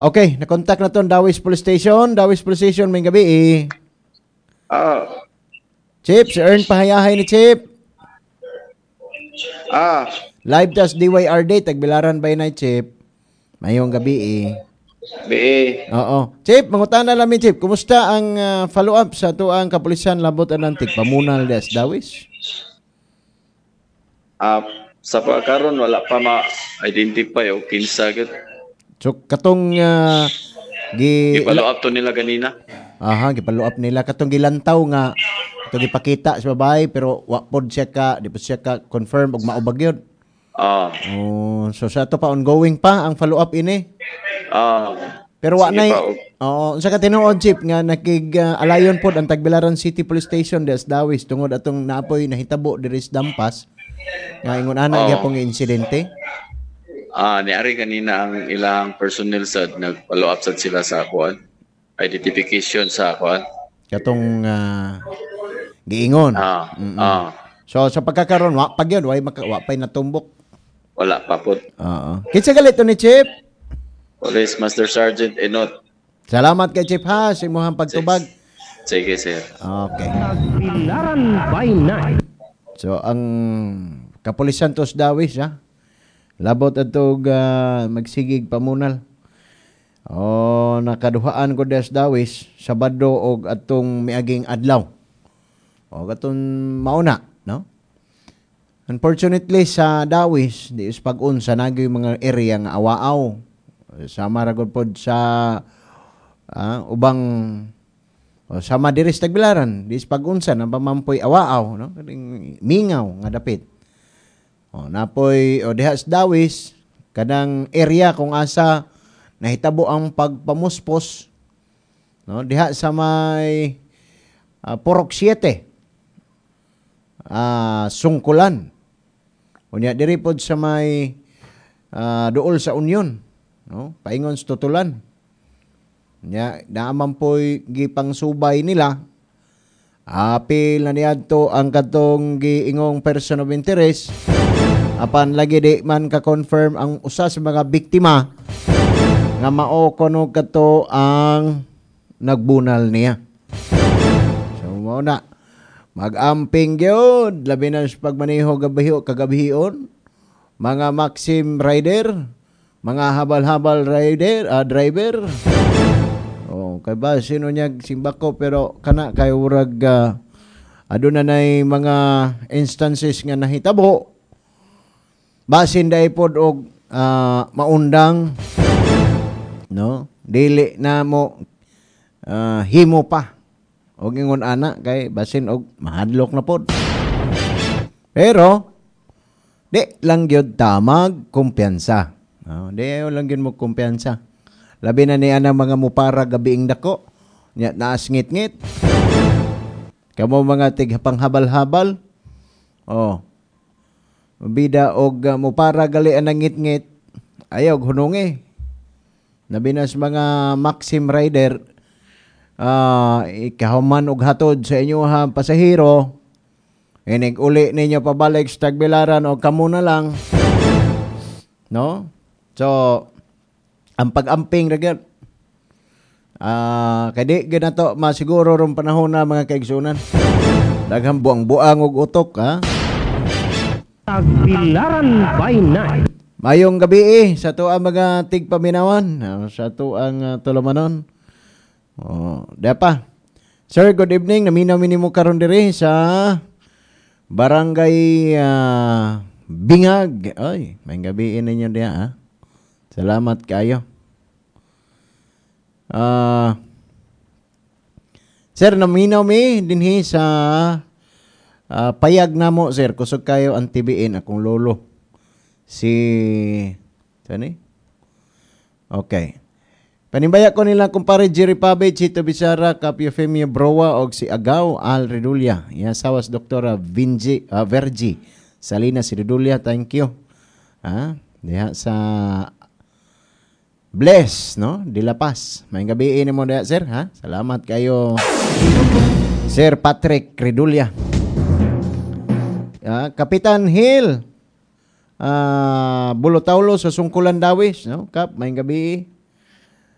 Okay, nakontak na to Dawis Police Station. Dawis Police Station, may gabi eh. Ah, Chip, si Ern pahayahay ni Chip. ah, Live tas DYRD, Tagbilaran by night, Chip. Mayong gabi eh. BA. Oo. Chip, mangutana lang mi, Chip. Kumusta ang follow-up sa tuang kapulisan labot anantik pamunal des Dawis? Sa pagkaron wala pa ma-identify o kinsa gid. So, katong I-follow up to nila ganina. gipalo up nila katong gilantaw nga katong gipakita sa babae pero wa pod siya ka, di po siya ka confirm og maubag yun. Ah, Oh, so sa to pa ongoing pa ang follow up ini. Pero wa sige nay pa, sa katinuod Chip nga nakig alayon pod ang Tagbilaran City Police Station des Dawis tungod atong naapoy nahitabo diri sa Dampas nga ingon ana gyapong insidente. niari kanina ang ilang personnel sa nag-follow up sad sila sa kuan. Identification sa kuan. Katong giingon. So sa pagkakaroon wa pag yun, wa pay natumbok. Wala pa po. Oo. Kinsa galit to ni Chip? Police Master Sergeant Enot. Salamat kay Chip ha sa imong pagtubag. Sige, sir. Okay. Tagbilaran by night. So ang kapulisan tos Dawis ha. Labot atog magsigig pamunal. Nakaduhaan ko des Dawis Sabado og atong miaging adlaw. O katong mauna, no? Unfortunately sa Dawis, di is pag-unsa nagyoy mga area nga awaaw. Sama ra gud pod sa ubang sama diri sa Tagbilaran, di is pag-unsa nang pamampoy awaaw, no? Kading mingaw nga dapit. Napoy diha sa Dawis, kadang area kung asa nahitabo ang pagpamuspos, no? Diha sa may Purok 7. Sungkulan. Unya diri pod sa may duol sa Union, no? Paingon sa Tutulan. Unya naaman po'y gipang subay nila. Apil na niadto ang katong giingong person of interest. Apan lagi di man ka-confirm ang usa sa mga biktima nga mao kuno kato ang nagbunal niya. So mao na mag-amping gyud labi na sa pagmaneho kagabihion, mga Maxim rider, mga habal-habal driver. Kay ba sino niya simbako pero kana kay urag aduna nay mga instances nga nahitabo basin dai pod og maundang, no? Dili na mo himo pa og ingon ana kay basin og mahadlok na pod. Pero di lang gyud tamag kumpiyansa. Di lang gyud mo kumpiyansa. Labi na niya ng mga mupara gabiing dako. Naasngit-ngit. Kamo mga tigpanghabal-habal. Bida og mupara gali ang ngit-ngit. Ayaw hunungi. Labi na sa mga Maxim rider. Ikahuman og hatod sa inyo ha pasahero. Inig uli ninyo pabalik sa Tagbilaran o kamo na lang. No? So, ang pag-amping ra gyud. Kadi ginato masiguro ron panahon na mga kaigsunan. Daghang buang-buang og utok ha. Tagbilaran by night. Mayong gabi sa tuang mga tigpaminawan, sa tuang tulumanon. Dapa. Sir, good evening. Naminaw minimo karon diri sa Barangay Bingag. Ay, may gabi ninyo diha ha. Salamat kayo. Sir, naminaw mi dinhi sa payag namo, sir. Kusog kayo ang TBN akong lolo. Sani? Okay. Panimbaya ko nila kumpare Jerry Pabe, Chito Bisara, Kapio Femia Browa, og si Agaw Al Redulia. Iasawas Doktora Vergi Salinas Redulia. Thank you. Diha sa Bless, no? De La Paz. May gabi ini mo diha, sir, ha? Salamat kayo, Sir Patrick Redulia. Kapitan Hill, Bulotaulo sa Sungkulan Dawis, no? Kap, may gabi.